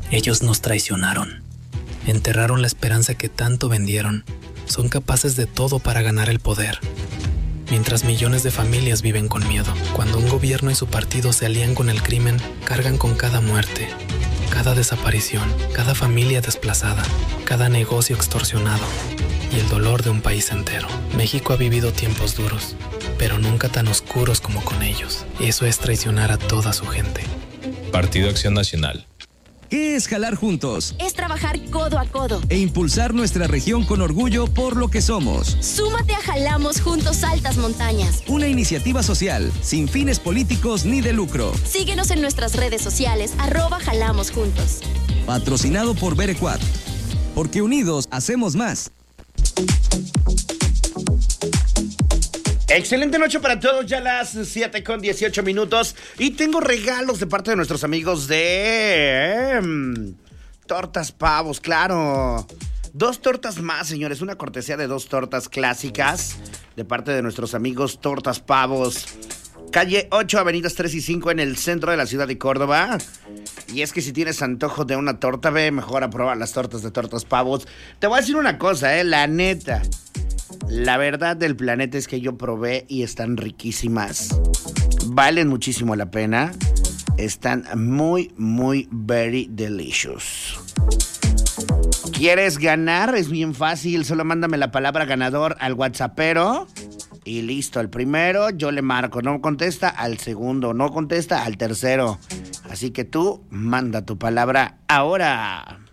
Ellos nos traicionaron. Enterraron la esperanza que tanto vendieron. Son capaces de todo para ganar el poder. Mientras millones de familias viven con miedo. Cuando un gobierno y su partido se alían con el crimen, cargan con cada muerte, cada desaparición, cada familia desplazada, cada negocio extorsionado y el dolor de un país entero. México ha vivido tiempos duros, pero nunca tan oscuros como con ellos. Eso es traicionar a toda su gente. Partido Acción Nacional. ¿Qué es jalar juntos? Es trabajar codo a codo. E impulsar nuestra región con orgullo por lo que somos. Súmate a Jalamos Juntos Altas Montañas. Una iniciativa social, sin fines políticos ni de lucro. Síguenos en nuestras redes sociales, @Jalamos Juntos. Patrocinado por Berequat. Porque unidos hacemos más. Excelente noche para todos, ya las 7:18. Y tengo regalos de parte de nuestros amigos de Tortas Pavos, claro. 2 tortas más, señores, una cortesía de 2 tortas clásicas de parte de nuestros amigos Tortas Pavos. Calle 8, avenidas 3 y 5 en el centro de la ciudad de Córdoba. Y es que si tienes antojo de una torta, ve mejor a probar las tortas de Tortas Pavos. Te voy a decir una cosa, la neta. La verdad del planeta es que yo probé y están riquísimas. Valen muchísimo la pena. Están muy, muy, very delicious. ¿Quieres ganar? Es bien fácil. Solo mándame la palabra ganador al WhatsAppero. Y listo, el primero yo le marco. No contesta al segundo, no contesta al tercero. Así que tú manda tu palabra ahora.